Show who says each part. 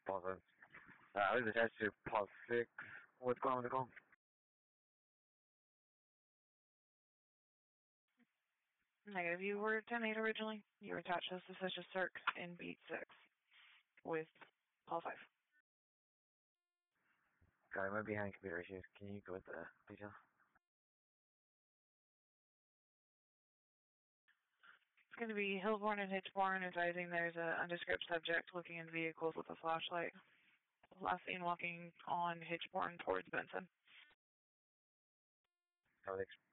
Speaker 1: Pause 7. I was attached to pause 6. What's going on with the call?
Speaker 2: Negative. You were 10-8 originally. You were attached to a suspicious circ in beat 6 with Paul 5.
Speaker 1: Sorry, I'm behind computer issues. Can you go with the details?
Speaker 2: It's going to be Hillborn and Hitchborn advising there's an undescript subject looking in vehicles with a flashlight. Last seen walking on Hitchborn towards Benson.
Speaker 1: How are they